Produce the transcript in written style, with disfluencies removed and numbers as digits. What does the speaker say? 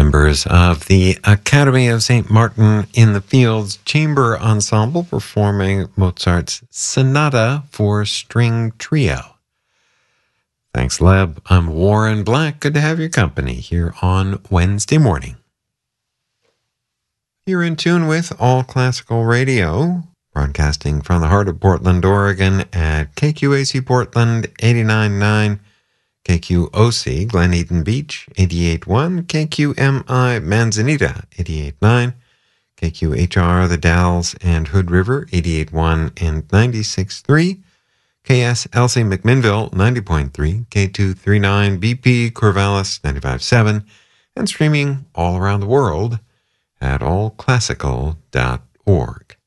members of the Academy of St. Martin in the Fields Chamber Ensemble performing Mozart's Sonata for String Trio. Thanks, Leb. I'm Warren Black. Good to have your company here on Wednesday morning. You're in tune with All Classical Radio, broadcasting from the heart of Portland, Oregon at KQAC Portland 89.9, KQOC Glen Eden Beach 88.1, KQMI Manzanita 88.9, KQHR The Dalles and Hood River 88.1 and 96.3, KSLC McMinnville 90.3, K239 BP Corvallis 95.7, and streaming all around the world at allclassical.org.